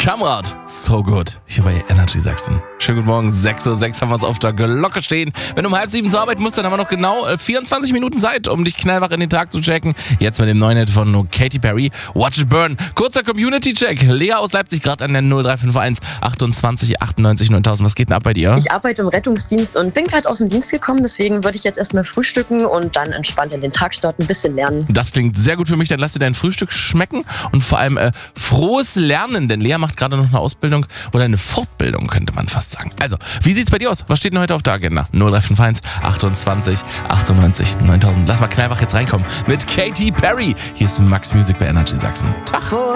Kamrat, so good, hier bei Energy Sachsen. Schönen guten Morgen, 6:06 Uhr haben wir es auf der Glocke stehen. Wenn du um 6:30 zur Arbeit musst, dann haben wir noch genau 24 Minuten Zeit, um dich knallwach in den Tag zu checken. Jetzt mit dem neuen Hit von Katy Perry, Watch It Burn. Kurzer Community-Check. Lea aus Leipzig, gerade an der 0351 28 98 9000. Was geht denn ab bei dir? Ich arbeite im Rettungsdienst und bin gerade aus dem Dienst gekommen, deswegen würde ich jetzt erstmal frühstücken und dann entspannt in den Tag starten, ein bisschen lernen. Das klingt sehr gut für mich, dann lass dir dein Frühstück schmecken und vor allem frohes Lernen, denn Lea macht gerade noch eine Ausbildung oder eine Fortbildung, könnte man fast sagen. Also, wie sieht's bei dir aus? Was steht denn heute auf der Agenda? 0351 28 98 9000. Lass mal knallwach jetzt reinkommen mit Katy Perry. Hier ist Max Music bei Energy Sachsen. Tag!